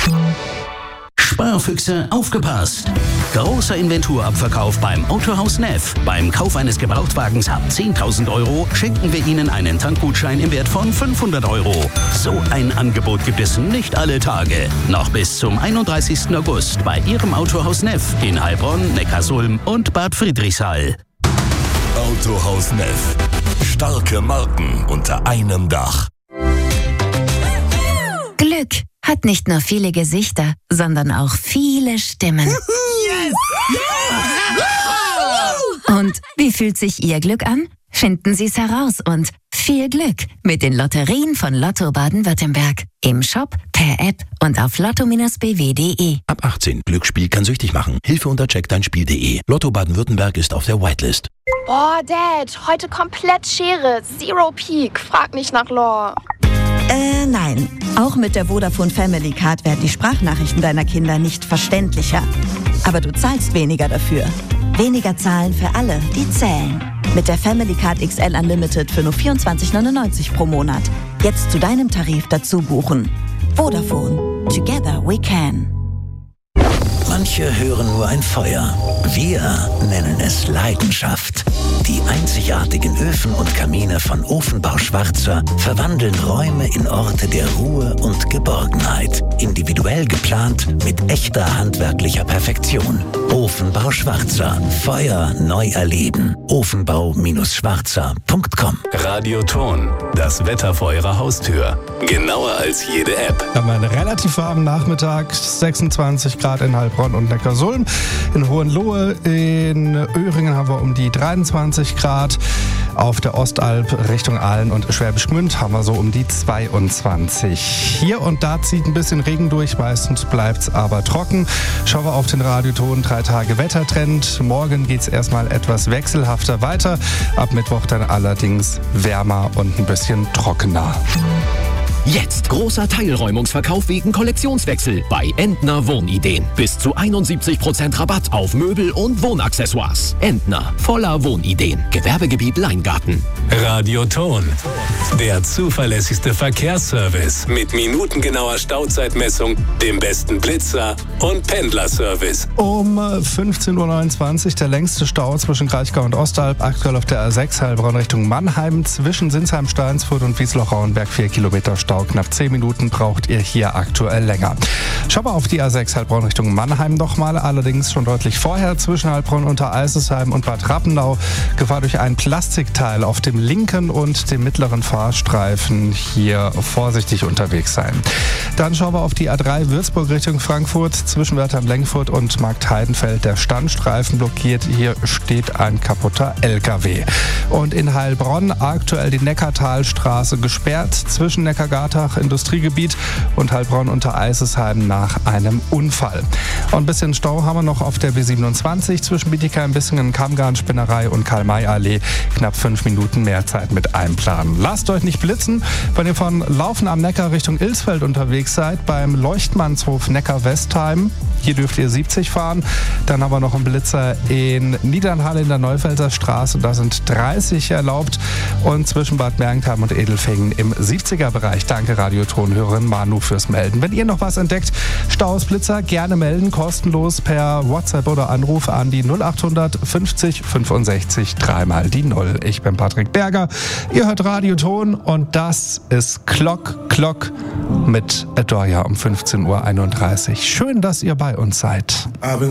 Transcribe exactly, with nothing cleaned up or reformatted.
Sparfüchse, aufgepasst! Großer Inventurabverkauf beim Autohaus Neff. Beim Kauf eines Gebrauchtwagens ab zehntausend Euro schenken wir Ihnen einen Tankgutschein im Wert von fünfhundert Euro. So ein Angebot gibt es nicht alle Tage. Noch bis zum einunddreißigsten August bei Ihrem Autohaus Neff in Heilbronn, Neckarsulm und Bad Friedrichshall. Autohaus Neff. Starke Marken unter einem Dach. Glück hat nicht nur viele Gesichter, sondern auch viele Stimmen. Yes! Und wie fühlt sich Ihr Glück an? Finden Sie es heraus und viel Glück mit den Lotterien von Lotto Baden-Württemberg. Im Shop, per App und auf lotto Bindestrich b w punkt d e. Ab achtzehn. Glücksspiel kann süchtig machen. Hilfe unter check dein Spiel punkt d e. Lotto Baden-Württemberg ist auf der Whitelist. Boah, Dad, heute komplett Schere. Zero Peak. Frag nicht nach Lore. Äh, nein. Auch mit der Vodafone Family Card werden die Sprachnachrichten deiner Kinder nicht verständlicher. Aber du zahlst weniger dafür. Weniger zahlen für alle, die zählen. Mit der Family Card X L Unlimited für nur vierundzwanzig neunundneunzig pro Monat. Jetzt zu deinem Tarif dazu buchen. Vodafone. Together we can. Manche hören nur ein Feuer. Wir nennen es Leidenschaft. Die einzigartigen Öfen und Kamine von Ofenbau Schwarzer verwandeln Räume in Orte der Ruhe und Geborgenheit. Individuell geplant mit echter handwerklicher Perfektion. Ofenbau Schwarzer. Feuer neu erleben. ofenbau Schwarzer punkt com. Radioton. Das Wetter vor Ihrer Haustür. Genauer als jede App. Wir haben einen relativ warmen Nachmittag. sechsundzwanzig Grad in Heilbronn und Neckarsulm. In Hohenlohe, in Öhringen haben wir um die dreiundzwanzig Grad. Auf der Ostalb Richtung Aalen und Schwäbisch Gmünd haben wir so um die zweiundzwanzig. Hier und da zieht ein bisschen Regen durch, meistens bleibt es aber trocken. Schauen wir auf den Radioton, drei Tage Wettertrend. Morgen geht es erstmal etwas wechselhafter weiter. Ab Mittwoch dann allerdings wärmer und ein bisschen trockener. Jetzt großer Teilräumungsverkauf wegen Kollektionswechsel bei Entner Wohnideen. Bis zu einundsiebzig Prozent Rabatt auf Möbel und Wohnaccessoires. Entner, voller Wohnideen. Gewerbegebiet Leingarten. Radioton. Der zuverlässigste Verkehrsservice mit minutengenauer Stauzeitmessung, dem besten Blitzer und Pendlerservice. Um fünfzehn Uhr neunundzwanzig der längste Stau zwischen Kraichgau und Ostalb, aktuell auf der A sechs Heilbronn Richtung Mannheim, zwischen Sinsheim, Steinsfurt und Wiesloch-Rauenberg vier Kilometer Stau. Knapp zehn Minuten braucht ihr hier aktuell länger. Schauen wir auf die A sechs Heilbronn Richtung Mannheim nochmal, allerdings schon deutlich vorher zwischen Heilbronn unter Eisesheim und Bad Rappenau. Gefahr durch ein Plastikteil auf dem linken und dem mittleren Fahrstreifen, hier vorsichtig unterwegs sein. Dann schauen wir auf die A drei Würzburg Richtung Frankfurt, zwischen Wertheim-Lengfurt und Marktheidenfeld. Der Standstreifen blockiert, hier steht ein kaputter L K W. Und in Heilbronn aktuell die Neckartalstraße gesperrt, zwischen Neckargartach Industriegebiet und Heilbronn unter Eisesheim nach einem Unfall. Und ein bisschen Stau haben wir noch auf der B siebenundzwanzig zwischen Bietigheim, Bissingen, Kammgarn, Spinnerei und Karl-May-Allee. Knapp fünf Minuten mehr Zeit mit einplanen. Lasst euch nicht blitzen, wenn ihr von Laufen am Neckar Richtung Ilsfeld unterwegs seid, beim Leuchtmannshof Neckar-Westheim. Hier dürft ihr siebzig fahren. Dann haben wir noch einen Blitzer in Niedernhalle in der Neufelser Straße. Da sind dreißig erlaubt. Und zwischen Bad Mergentheim und Edelfingen im siebziger Bereich. Danke Radiotonhörerin Manu fürs Melden. Wenn ihr noch was entdeckt, Staus, Blitzer, gerne melden. Kostenlos per WhatsApp oder Anruf an die null acht fünfzig fünfundsechzig dreimal die null. Ich bin Patrick Berger. Ihr hört Radioton und das ist Clock Clock mit Adoria um fünfzehn Uhr einunddreißig. Schön, dass ihr bei uns seid.